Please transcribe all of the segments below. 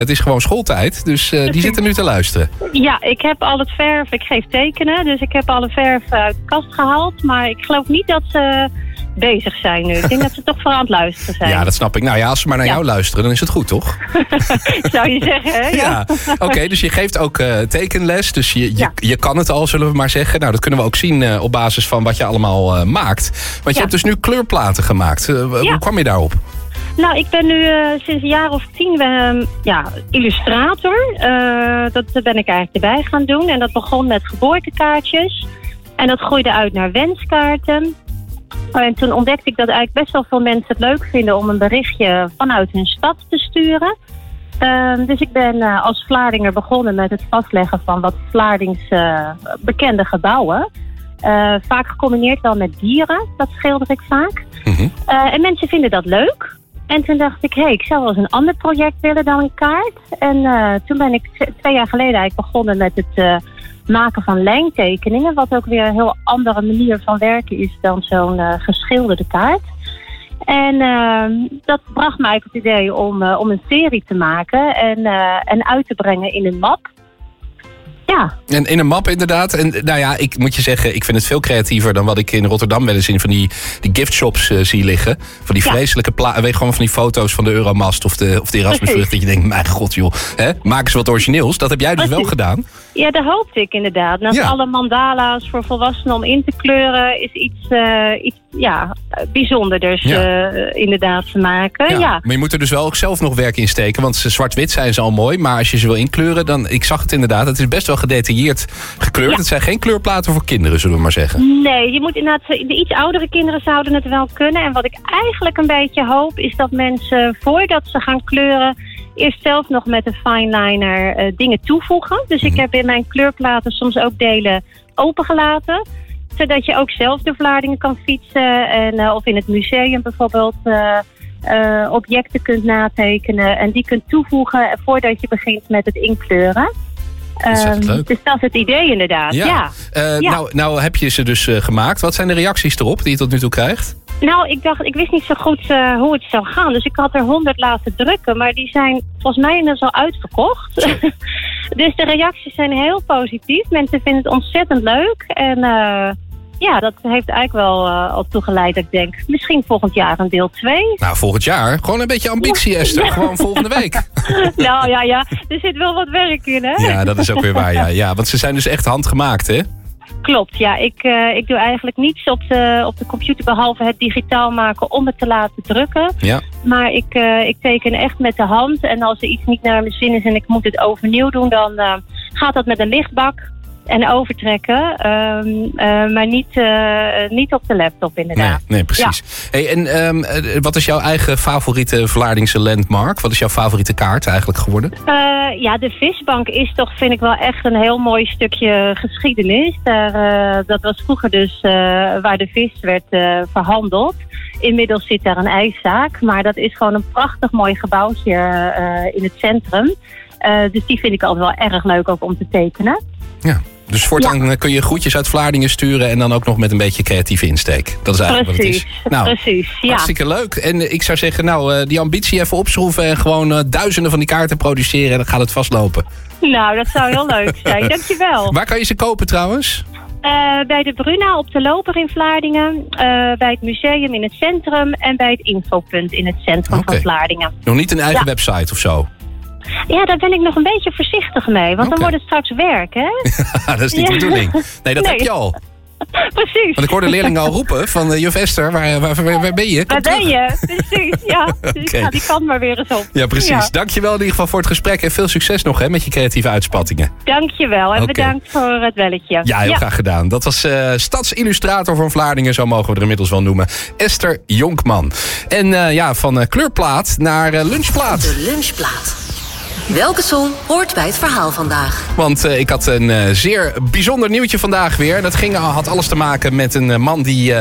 Het is gewoon schooltijd, dus die zitten nu te luisteren. Ja, ik heb al het verf. Ik geef tekenen, dus ik heb alle verf uit de kast gehaald. Maar ik geloof niet dat ze bezig zijn nu. Ik denk dat ze toch vooral aan het luisteren zijn. Ja, dat snap ik. Nou ja, als ze maar naar jou luisteren, dan is het goed, toch? Zou je zeggen, hè? Ja. Oké, dus je geeft ook tekenles. Dus je kan het al, zullen we maar zeggen. Nou, dat kunnen we ook zien op basis van wat je allemaal maakt. Want je hebt dus nu kleurplaten gemaakt. Hoe kwam je daarop? Nou, ik ben nu sinds een jaar of 10 illustrator. Dat ben ik eigenlijk erbij gaan doen. En dat begon met geboortekaartjes. En dat groeide uit naar wenskaarten. En toen ontdekte ik dat eigenlijk best wel veel mensen het leuk vinden om een berichtje vanuit hun stad te sturen. Dus ik ben als Vlaardinger begonnen met het vastleggen van wat Vlaardings bekende gebouwen. Vaak gecombineerd wel met dieren, dat schilder ik vaak. Mm-hmm. En mensen vinden dat leuk. En toen dacht ik, ik zou wel eens een ander project willen dan een kaart. En toen ben ik 2 jaar geleden eigenlijk begonnen met het maken van lijntekeningen. Wat ook weer een heel andere manier van werken is dan zo'n geschilderde kaart. En dat bracht mij op het idee om een serie te maken en uit te brengen in een map. Ja. En in een map inderdaad. En nou ja, ik moet je zeggen, ik vind het veel creatiever dan wat ik in Rotterdam wel eens in van die giftshops zie liggen. Van die vreselijke gewoon van die foto's van de Euromast of de Erasmusbrug. Dat je denkt, mijn god joh, maak eens wat origineels. Dat heb jij dus wel gedaan. Ja, dat hoopte ik inderdaad. Nou, alle mandala's voor volwassenen om in te kleuren is iets bijzonderders inderdaad te maken. Ja. Maar je moet er dus wel ook zelf nog werk in steken. Want zwart-wit zijn ze al mooi. Maar als je ze wil inkleuren, dan, ik zag het inderdaad, het is best wel gedetailleerd gekleurd. Ja. Het zijn geen kleurplaten voor kinderen, zullen we maar zeggen. Nee, je moet inderdaad, de iets oudere kinderen zouden het wel kunnen. En wat ik eigenlijk een beetje hoop, is dat mensen voordat ze gaan kleuren eerst zelf nog met een fineliner dingen toevoegen. Dus ik heb in mijn kleurplaten soms ook delen opengelaten. Zodat je ook zelf de Vlaardingen kan fietsen. En, of in het museum bijvoorbeeld objecten kunt natekenen. En die kunt toevoegen voordat je begint met het inkleuren. Leuk. Dus dat is het idee inderdaad. Ja. Nou heb je ze dus gemaakt. Wat zijn de reacties erop die je tot nu toe krijgt? Nou, ik wist niet zo goed hoe het zou gaan. Dus ik had er 100 laten drukken. Maar die zijn volgens mij inmiddels al uitverkocht. Dus de reacties zijn heel positief. Mensen vinden het ontzettend leuk. En dat heeft eigenlijk wel al toegeleid dat ik denk, misschien volgend jaar een deel 2. Nou, volgend jaar? Gewoon een beetje ambitie, Esther. Ja. Gewoon volgende week. Nou ja, er zit wel wat werk in, hè? Ja, dat is ook weer waar, ja. Want ze zijn dus echt handgemaakt, hè? Klopt, ja. Ik doe eigenlijk niets op de computer behalve het digitaal maken om het te laten drukken. Ja. Maar ik teken echt met de hand. En als er iets niet naar mijn zin is en ik moet het overnieuw doen, dan gaat dat met een lichtbak en overtrekken. Maar niet op de laptop inderdaad. Nee, precies. Ja. Hey, en wat is jouw eigen favoriete Vlaardingse landmark? Wat is jouw favoriete kaart eigenlijk geworden? De visbank is toch, vind ik wel echt een heel mooi stukje geschiedenis. Dat was vroeger dus waar de vis werd verhandeld. Inmiddels zit daar een ijszaak. Maar dat is gewoon een prachtig mooi gebouwtje in het centrum. Dus die vind ik altijd wel erg leuk ook om te tekenen. Ja. Dus voortaan kun je groetjes uit Vlaardingen sturen en dan ook nog met een beetje creatieve insteek. Dat is eigenlijk wat het is. Nou, precies, ja. Hartstikke leuk. En ik zou zeggen, die ambitie even opschroeven en gewoon duizenden van die kaarten produceren en dan gaat het vastlopen. Nou, dat zou heel leuk zijn. Dankjewel. Waar kan je ze kopen trouwens? Bij de Bruna op de Loper in Vlaardingen, bij het museum in het centrum en bij het infopunt in het centrum van Vlaardingen. Nog niet een eigen website of zo? Ja, daar ben ik nog een beetje voorzichtig mee. Want dan wordt het straks werk, hè? Dat is niet de bedoeling. Nee, dat heb je al. Precies. Want ik hoorde leerlingen al roepen van juf Esther, waar ben je? Waar ben je? Precies, ja. Dus die kan maar weer eens op. Ja, precies. Ja. Dankjewel in ieder geval voor het gesprek en veel succes nog met je creatieve uitspattingen. Dankjewel en bedankt voor het belletje. Ja, heel graag gedaan. Dat was stadsillustrator van Vlaardingen, zo mogen we er inmiddels wel noemen. Esther Jonkman. En van kleurplaat naar lunchplaat. De lunchplaat. Welke song hoort bij het verhaal vandaag? Want ik had een zeer bijzonder nieuwtje vandaag weer. Dat had alles te maken met een man die,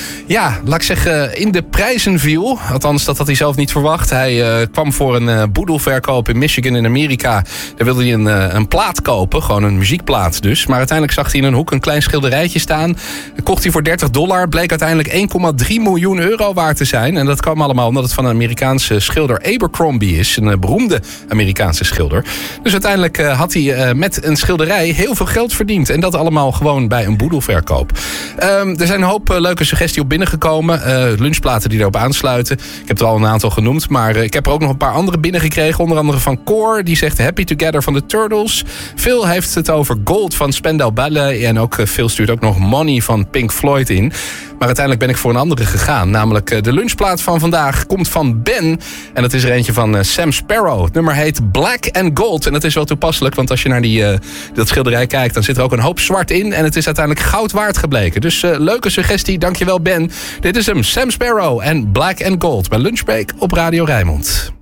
laat ik zeggen, in de prijzen viel. Althans, dat had hij zelf niet verwacht. Hij kwam voor een boedelverkoop in Michigan in Amerika. Daar wilde hij een plaat kopen, gewoon een muziekplaat dus. Maar uiteindelijk zag hij in een hoek een klein schilderijtje staan. Dat kocht hij voor $30. Bleek uiteindelijk 1,3 miljoen euro waard te zijn. En dat kwam allemaal omdat het van een Amerikaanse schilder Abercrombie is. Een beroemde Amerikaanse beste schilder. Dus uiteindelijk had hij met een schilderij heel veel geld verdiend. En dat allemaal gewoon bij een boedelverkoop. Er zijn een hoop leuke suggesties op binnengekomen. Lunchplaten die erop aansluiten. Ik heb er al een aantal genoemd. Maar ik heb er ook nog een paar andere binnengekregen. Onder andere van Cor. Die zegt Happy Together van de Turtles. Phil heeft het over Gold van Spandau Ballet. En ook Phil stuurt ook nog Money van Pink Floyd in. Maar uiteindelijk ben ik voor een andere gegaan. Namelijk de lunchplaat van vandaag komt van Ben. En dat is er eentje van Sam Sparrow. Het nummer heet Black and Gold. En dat is wel toepasselijk. Want als je naar dat schilderij kijkt, dan zit er ook een hoop zwart in. En het is uiteindelijk goud waard gebleken. Dus leuke suggestie. Dankjewel Ben. Dit is hem. Sam Sparrow en Black and Gold bij Lunchbreak op Radio Rijnmond.